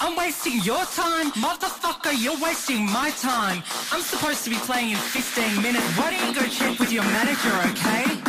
I'm wasting your time. Motherfucker, you're wasting my time. I'm supposed to be playing in 15 minutes. Why don't you go check with your manager, okay?